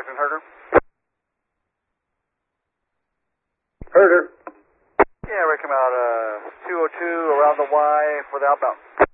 Stockton Herder. Herder. Yeah, we come out 202 around the Y for the outbound.